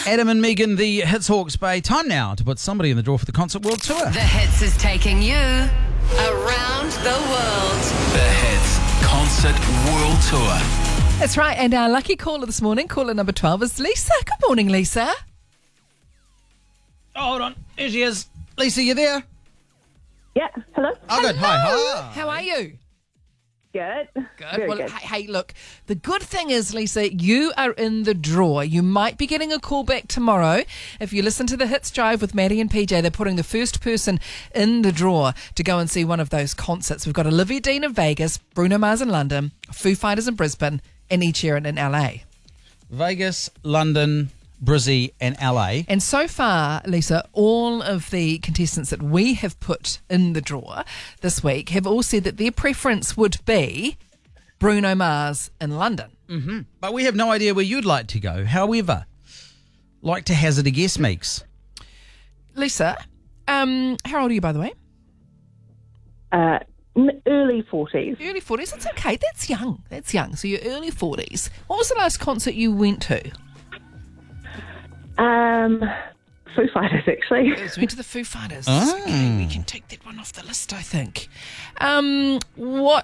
Adam and Megan, the Hits Hawke's Bay. Time now to put somebody in the draw for the Concert World Tour. The Hits is taking you around the world. The Hits Concert World Tour. That's right, and our lucky caller this morning, caller number 12, is Lisa. Good morning, Lisa. Oh, hold on. There she is. Lisa, you there? Yeah, hello? Oh, good. Hi. How are you? Good. Good. Very Well, good. hey, look, the good thing is, Lisa, you are in the draw. You might be getting a call back tomorrow. If you listen to the Hits Drive with Maddie and PJ, they're putting the first person in the draw to go and see one of those concerts. We've got Olivia Dean in Vegas, Bruno Mars in London, Foo Fighters in Brisbane, and Ed Sheeran in LA. Vegas, London, Brizzy, and LA. And so far, Lisa, all of the contestants that we have put in the draw this week have all said that their preference would be Bruno Mars in London. Mm-hmm. But we have no idea where you'd like to go. However, like to hazard a guess, Meeks. Lisa, how old are you, by the way? Early 40s. Early 40s. That's okay. That's young. So you're early 40s. What was the last concert you went to? Foo Fighters, actually. We went to the Foo Fighters. Oh. Okay, we can take that one off the list, I think. What